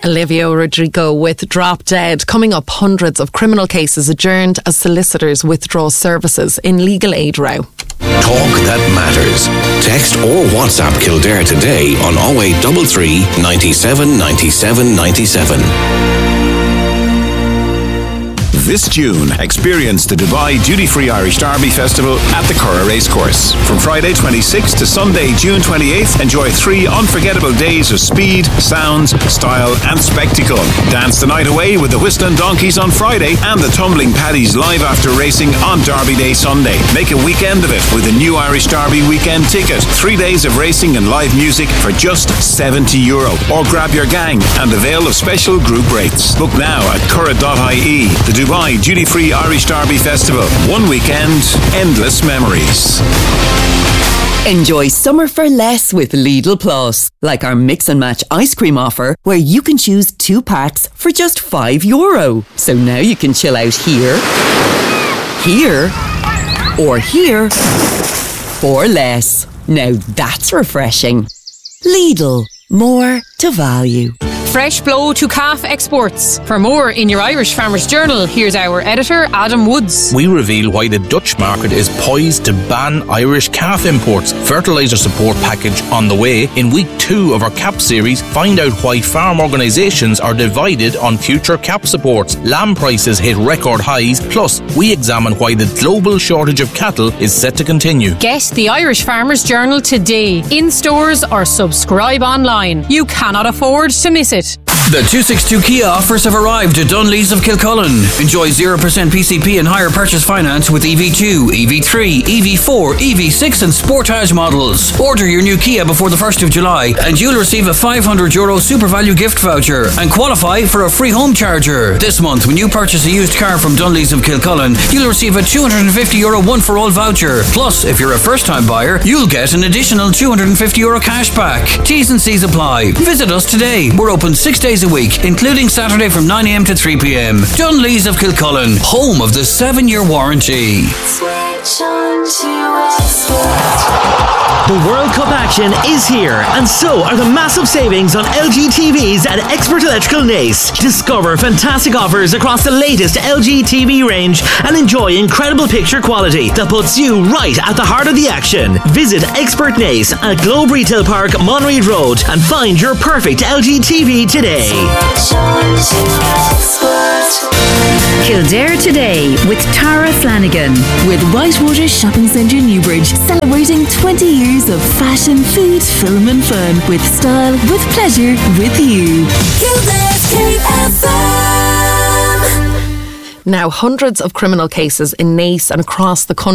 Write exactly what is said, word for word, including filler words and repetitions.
Olivia Rodrigo with Drop Dead. Coming up, hundreds of criminal cases adjourned as solicitors withdraw services in legal aid row. Talk that matters. Text or WhatsApp Kildare today on oh eight three three, ninety-seven, ninety-seven, ninety-seven. This June, experience the Dubai Duty Free Irish Derby Festival at the Curragh Racecourse. From Friday twenty-sixth to Sunday, June twenty-eighth, enjoy three unforgettable days of speed, sounds, style and spectacle. Dance the night away with the Whistling Donkeys on Friday and the Tumbling Paddies live after racing on Derby Day Sunday. Make a weekend of it with a new Irish Derby weekend ticket. Three days of racing and live music for just seventy euro. Or grab your gang and avail of special group rates. Book now at curragh dot I E. The Dubai Duty Free Irish Derby Festival. One weekend, endless memories. Enjoy summer for less with Lidl Plus. Like our mix and match ice cream offer, where you can choose two packs for just five euro. So now you can chill out here, here, or here for less. Now that's refreshing. Lidl, more to value. Fresh blow to calf exports. For more in your Irish Farmers Journal, here's our editor, Adam Woods. We reveal why the Dutch market is poised to ban Irish calf imports. Fertiliser support package on the way. In week two of our CAP series, find out why farm organisations are divided on future CAP supports. Lamb prices hit record highs. Plus, we examine why the global shortage of cattle is set to continue. Get the Irish Farmers Journal today, in stores or subscribe online. You cannot afford to miss it. The two sixty-two Kia offers have arrived at Dunlees of Kilcullen. Enjoy zero percent P C P and higher purchase finance with E V two, E V three, E V four, E V six and Sportage models. Order your new Kia before the first of July and you'll receive a five hundred euro super value gift voucher and qualify for a free home charger. This month, when you purchase a used car from Dunlees of Kilcullen, you'll receive a two hundred fifty euro one-for-all voucher. Plus, if you're a first-time buyer, you'll get an additional two hundred fifty euro cash back. T's and C's apply. Visit us today. We're open six days a week, including Saturday from nine a m to three p m. Dunlees of Kilcullen, home of the seven-year warranty. Switch on to Expert. The World Cup action is here, and so are the massive savings on L G T Vs at Expert Electrical Naas. Discover fantastic offers across the latest L G T V range and enjoy incredible picture quality that puts you right at the heart of the action. Visit Expert Naas at Globe Retail Park, Monreid Road, and find your perfect L G T V today. Kildare Today with Tara Flanagan, with Whitewater Shopping Centre Newbridge, celebrating twenty years of fashion, food, film and fun, with style, with pleasure, with you. Kildare's K F M. Now, hundreds of criminal cases in Naas and across the country